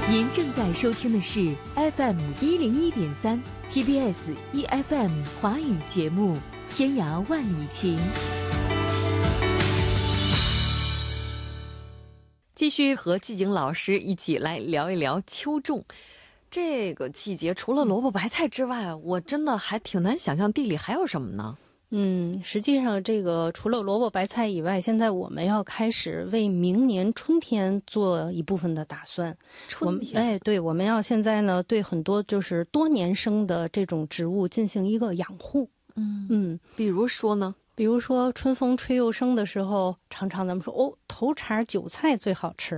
您正在收听的是 FM101.3 TBS EFM 华语节目《天涯万里情》。继续和季景老师一起来聊一聊秋种。这个季节除了萝卜白菜之外，我真的还挺难想象地里还有什么呢？ 实际上这个除了萝卜白菜以外，现在我们要开始为明年春天做一部分的打算。 春天， 对，我们要现在呢对很多就是多年生的这种植物进行一个养护。 比如说呢？ 比如说春风吹又生的时候，常常咱们说头茬韭菜最好吃。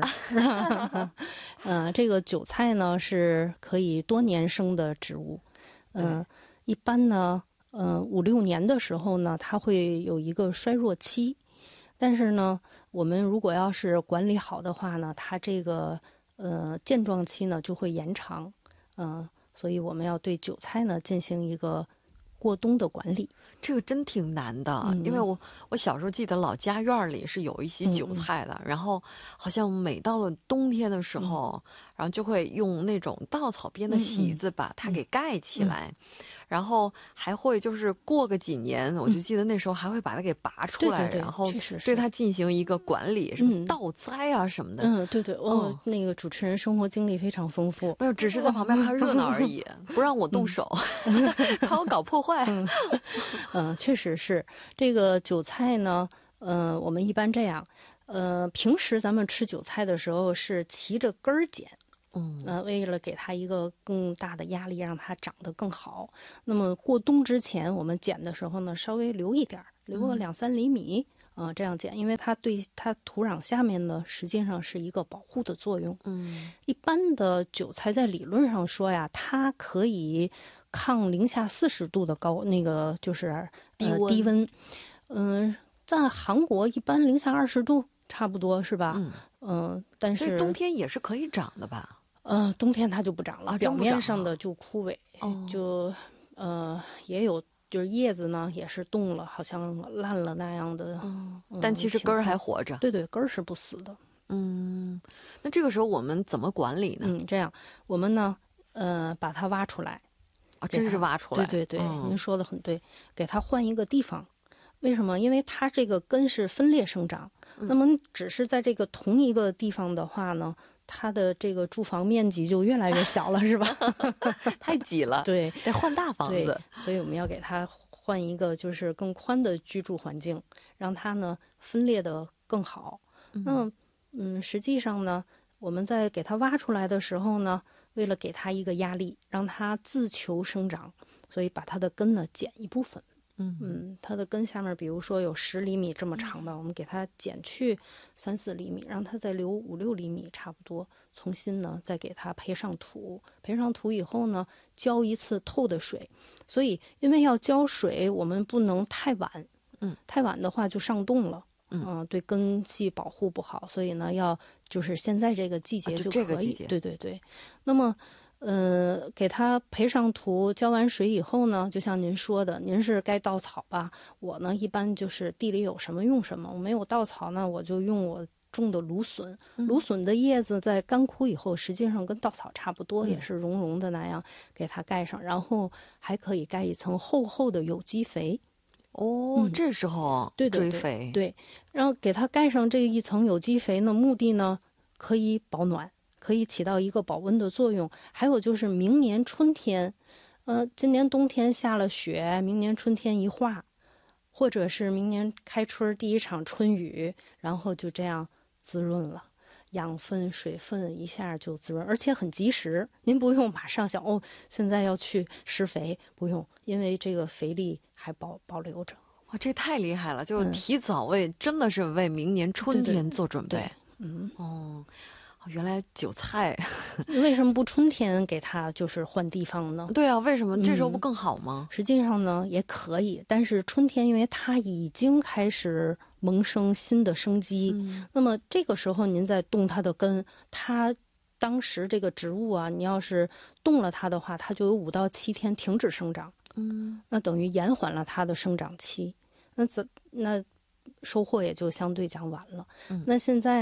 这个韭菜呢是可以多年生的植物。一般呢5-6年的时候呢，它会有一个衰弱期，但是呢，我们如果要是管理好的话呢，它这个健壮期呢就会延长，所以我们要对韭菜呢进行一个过冬的管理。 这个真挺难的，因为我小时候记得老家院里是有一些韭菜的，然后好像每到了冬天的时候，然后就会用那种稻草编的席子把它给盖起来。然后还会就是过个几年，我就记得那时候还会把它给拔出来， 对， 然后确实对它进行一个管理，什么倒栽啊什么的。 对，那个主持人生活经历非常丰富。 没有，只是在旁边看热闹而已，不让我动手，怕我搞破坏。 确实是这个韭菜呢，我们一般这样，平时咱们吃韭菜的时候是齐着根儿剪。为了给它一个更大的压力，让它长得更好。那么过冬之前，我们剪的时候呢，稍微留一点，留个2-3厘米，这样剪，因为它对它土壤下面呢，实际上是一个保护的作用。一般的韭菜在理论上说呀，它可以抗-40度的那个就是低温。在韩国一般-20度差不多是吧？但是所以冬天也是可以长的吧？ 冬天它就不长了，表面上的就枯萎，就也有就是叶子呢也是冻了，好像烂了那样的。 但其实根儿还活着。 对，根儿是不死的。 那这个时候我们怎么管理呢？ 这样我们呢把它挖出来。 真是挖出来。 对，您说的很对，给它换一个地方。为什么？因为它这个根是分裂生长，那么只是在这个同一个地方的话呢，它的这个住房面积就越来越小了，是吧？ 太挤了， 对， 得换大房子。 所以我们要给它换一个就是更宽的居住环境，让它呢分裂的更好。那么，实际上呢，我们在给它挖出来的时候呢，为了给它一个压力，让它自求生长，所以把它的根呢剪一部分。它的根下面比如说有10厘米这么长吧，我们给它剪去3-4厘米，让它再留5-6厘米差不多，重新呢再给它培上土。培上土以后呢，浇一次透的水。所以因为要浇水，我们不能太晚，太晚的话就上冻了。对根系保护不好，所以呢要就是现在这个季节就可以。 这个季节。 对。那么给它培上土，浇完水以后呢，就像您说的，您是该稻草吧？我呢一般就是地里有什么用什么，我没有稻草呢，我就用我种的芦笋。芦笋的叶子在干枯以后，实际上跟稻草差不多，也是绒绒的那样，给它盖上，然后还可以盖一层厚厚的有机肥。 这时候追肥。 对，然后给它盖上这一层有机肥呢，目的呢可以保暖，可以起到一个保温的作用。还有就是明年春天，今年冬天下了雪，明年春天一化，或者是明年开春第一场春雨，然后就这样滋润了。养分、水分一下就滋润，而且很及时。您不用马上想现在要去施肥，不用，因为这个肥力还保留着。 哇，这太厉害了！就提早真的是为明年春天做准备。原来韭菜为什么不春天给它就是换地方呢？ 对啊，为什么这时候不更好吗？ 实际上呢也可以，但是春天因为它已经开始萌生新的生机，那么这个时候您再动它的根，它当时这个植物啊，你要是动了它的话，它就有5到7天停止生长。那等于延缓了它的生长期，那收获也就相对讲晚了。那现在呢，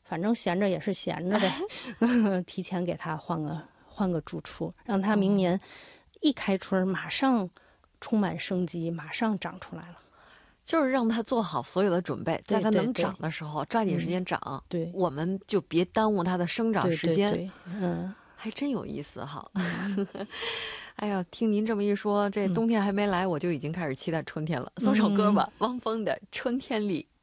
反正闲着也是闲着呗，提前给它换个住处，让它明年一开春马上充满生机，马上长出来了。 就是让它做好所有的准备，在它能长的时候抓紧时间长。 对， 我们就别耽误它的生长时间。 对， 还真有意思哈。哎呀，听您这么一说，这冬天还没来，我就已经开始期待春天了。送首歌吧，汪峰的《春天里》。